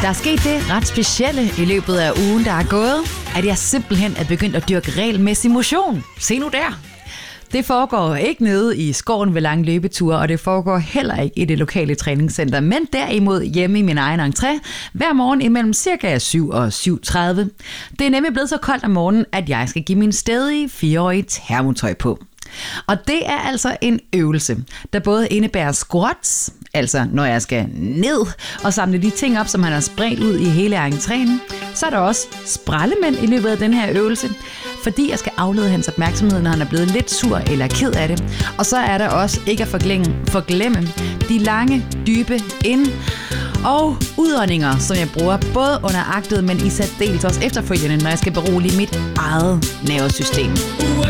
Der er sket det ret specielle i løbet af ugen, der er gået, at jeg simpelthen er begyndt at dyrke regelmæssig motion. Se nu der! Det foregår ikke nede i skoven ved lange løbeture, og det foregår heller ikke i det lokale træningscenter, men derimod hjemme i min egen entré, hver morgen imellem ca. 7 og 7.30. Det er nemlig blevet så koldt om morgenen, at jeg skal give min stadige 4-årige termotøj på. Og det er altså en øvelse, der både indebærer squats, altså når jeg skal ned og samle de ting op, som han har spredt ud i hele entréen. Så er der også sprællemænd i løbet af den her øvelse, fordi jeg skal aflede hans opmærksomhed, når han er blevet lidt sur eller ked af det. Og så er der også, ikke at forglemme, de lange, dybe ind- og udåndinger, som jeg bruger både under aktet, men i særdeles også efterfølgende, når jeg skal berolige mit eget nervesystem.